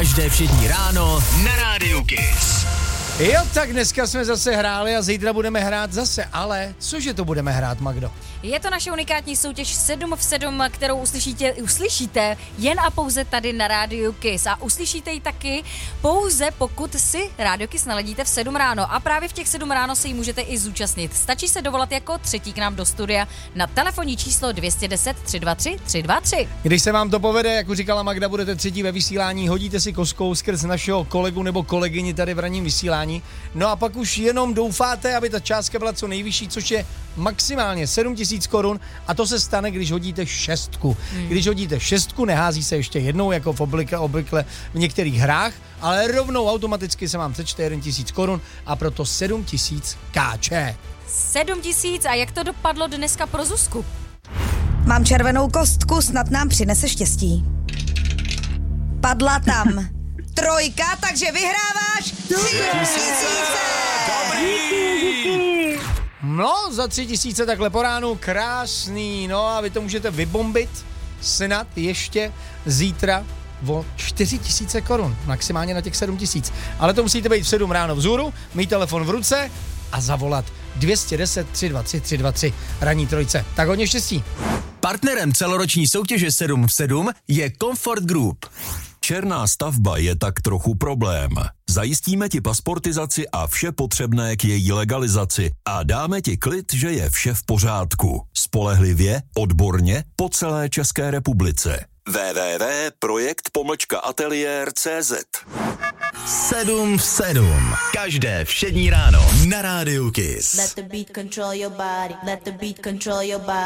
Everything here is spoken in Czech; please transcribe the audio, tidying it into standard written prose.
Každé všední ráno na Rádiu Kiss. Jo, tak dneska jsme zase hráli a zítra budeme hrát zase, ale cože to budeme hrát, Magdo? Je to naše unikátní soutěž 7 v 7, kterou uslyšíte jen a pouze tady na Rádiu Kiss. A uslyšíte ji taky pouze, pokud si Rádio Kiss naladíte v 7 ráno. A právě v těch 7 ráno se jí můžete i zúčastnit. Stačí se dovolat jako třetí k nám do studia na telefonní číslo 210 323 323. Když se vám to povede, jak už říkala Magda, budete třetí ve vysílání, hodíte si kostkou skrz našeho kolegu nebo kolegyni tady v ranním vysílání. No a pak už jenom doufáte, aby ta částka byla co nejvyšší, což je maximálně 7 000 korun, a to se stane, když hodíte 6. Když hodíte 6, nehází se ještě jednou, jako v obvykle v některých hrách, ale rovnou automaticky se vám přečte 1 000 korun a proto 7 000 káče. 7 000 a jak to dopadlo dneska pro Zuzku? Mám červenou kostku, snad nám přinese štěstí. Padla tam 3, takže vyhráváš 3 000. No, za 3 000 takhle po ránu, krásný, no a vy to můžete vybombit snad ještě zítra o 4 000 korun, maximálně na těch 7 000. Ale to musíte být v 7 ráno vzhůru, mít telefon v ruce a zavolat 210 323 323 ranní trojce. Tak hodně štěstí. Partnerem celoroční soutěže 7 v 7 je Comfort Group. Černá stavba je tak trochu problém. Zajistíme ti pasportizaci a vše potřebné k její legalizaci a dáme ti klid, že je vše v pořádku. Spolehlivě, odborně, po celé České republice. www.projekt-ateliér.cz 7 v 7. Každé všední ráno na Rádiu Kiss. Let the beat control your body. Let the beat control your body.